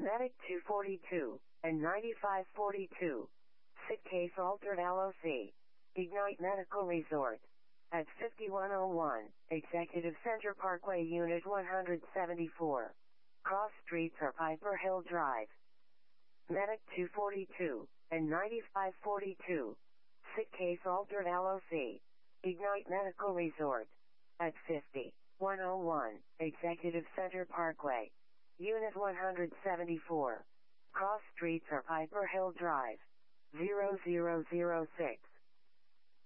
Medic 242 and 9542. Sick case altered LOC. Ignite Medical Resort. At 5101, Executive Center Parkway Unit 174. Cross streets are Piper Hill Drive. Medic 242 and 9542. Sick case altered LOC. Ignite Medical Resort. At 5101, Executive Center Parkway. Unit 174. Cross streets are Piper Hill Drive. 0006.